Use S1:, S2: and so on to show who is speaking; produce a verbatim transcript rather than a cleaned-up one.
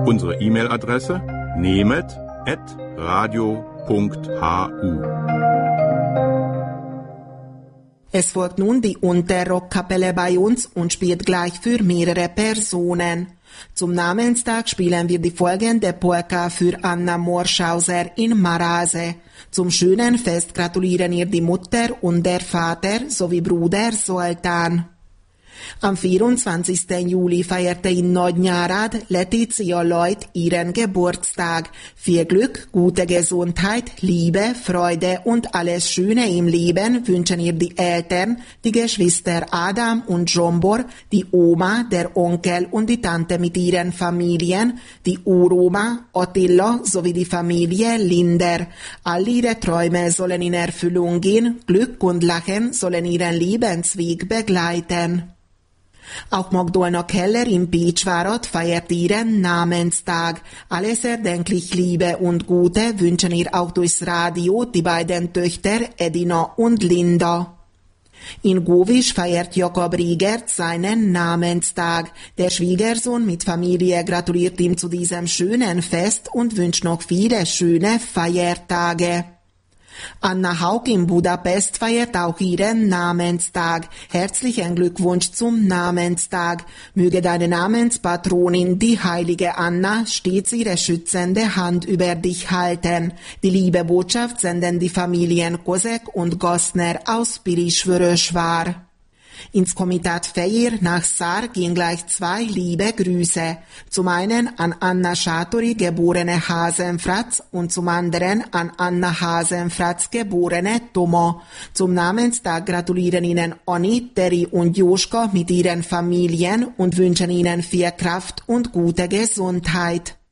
S1: Unsere E-Mail-Adresse nehmet at radio punkt hu.
S2: Es folgt nun die Unterrockkapelle bei uns und spielt gleich für mehrere Personen. Zum Namenstag spielen wir die folgende Polka für Anna Morschauser in Marase. Zum schönen Fest gratulieren ihr die Mutter und der Vater sowie Bruder Zoltán. Am vierundzwanzigsten Juli feierte in Nagyárad Letizia Lloyd ihren Geburtstag. Viel Glück, gute Gesundheit, Liebe, Freude und alles Schöne im Leben wünschen ihr die Eltern, die Geschwister Adam und Zsombor, die Oma, der Onkel und die Tante mit ihren Familien, die Uroma, Attila sowie die Familie Linder. All ihre Träume sollen in Erfüllung gehen, Glück und Lachen sollen ihren Lebensweg begleiten. Auch Magdolna Keller in Pécsvárad feiert ihren Namenstag. Alles erdenklich Liebe und Gute wünschen ihr auch durchs Radio die beiden Töchter Edina und Linda. In Góvisch feiert Jakob Riegert seinen Namenstag. Der Schwiegersohn mit Familie gratuliert ihm zu diesem schönen Fest und wünscht noch viele schöne Feiertage. Anna Haug in Budapest feiert auch ihren Namenstag. Herzlichen Glückwunsch zum Namenstag. Möge deine Namenspatronin, die heilige Anna, stets ihre schützende Hand über dich halten. Die liebe Botschaft senden die Familien Kozek und Gastner aus Pilisvörösvár. Ins Komitat Fejér nach Szár gehen gleich zwei liebe Grüße. Zum einen an Anna Sátori, geborene Hasenfratz, und zum anderen an Anna Hasenfratz, geborene Toma. Zum Namenstag gratulieren Ihnen Anni, Terry und Joschka mit ihren Familien und wünschen Ihnen viel Kraft und gute Gesundheit.